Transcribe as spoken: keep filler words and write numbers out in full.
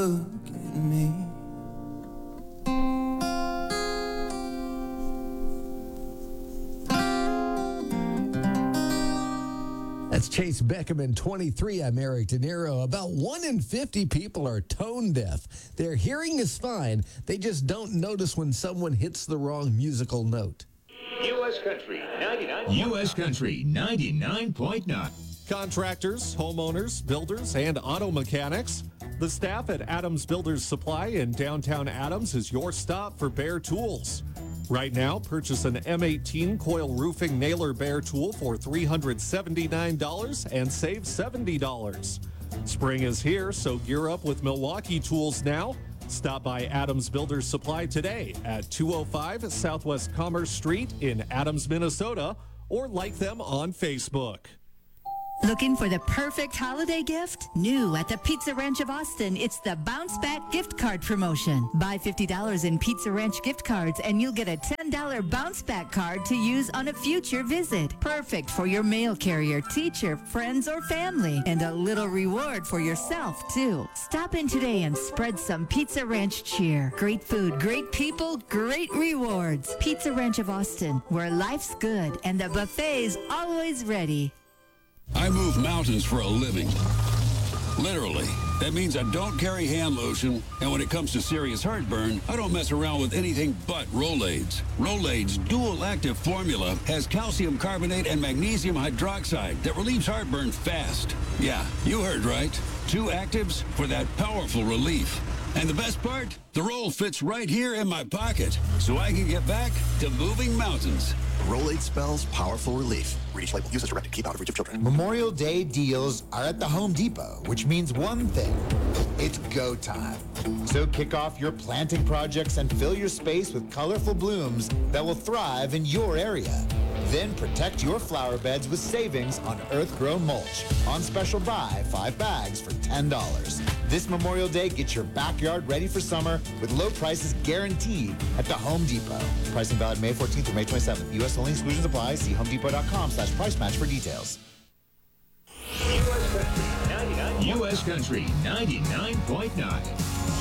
Look at me. That's Chase Beckerman, twenty-three. I'm Eric De Niro. About one in fifty people are tone deaf. Their hearing is fine. They just don't notice when someone hits the wrong musical note. U S Country ninety-nine. U S Country ninety-nine point nine. Contractors, homeowners, builders, and auto mechanics. The staff at Adams Builders Supply in downtown Adams is your stop for Bear tools. Right now, purchase an M eighteen coil roofing nailer Bear tool for three hundred seventy-nine dollars and save seventy dollars. Spring is here, so gear up with Milwaukee tools now. Stop by Adams Builders Supply today at two oh five Southwest Commerce Street in Adams, Minnesota, or like them on Facebook. Looking for the perfect holiday gift? New at the Pizza Ranch of Austin, it's the Bounce Back Gift Card Promotion. Buy fifty dollars in Pizza Ranch gift cards and you'll get a ten dollars Bounce Back card to use on a future visit. Perfect for your mail carrier, teacher, friends, or family. And a little reward for yourself, too. Stop in today and spread some Pizza Ranch cheer. Great food, great people, great rewards. Pizza Ranch of Austin, where life's good and the buffet's always ready. I move mountains for a living. Literally. That means I don't carry hand lotion, and when it comes to serious heartburn, I don't mess around with anything but Rolaids. Rolaids' dual-active formula has calcium carbonate and magnesium hydroxide that relieves heartburn fast. Yeah, you heard right. Two actives for that powerful relief. And the best part? The roll fits right here in my pocket, so I can get back to moving mountains. Rolade spells powerful relief. Read each label. Use as directed. Keep out of reach of children. Memorial Day deals are at the Home Depot, which means one thing. It's go time. So kick off your planting projects and fill your space with colorful blooms that will thrive in your area. Then protect your flower beds with savings on earth-grown mulch. On special buy, five bags for ten dollars. This Memorial Day, get your backyard ready for summer with low prices guaranteed at the Home Depot. Pricing valid May fourteenth through May twenty-seventh. U S only exclusions apply. See homedepot.com slash price match for details. U S Country ninety-nine point nine.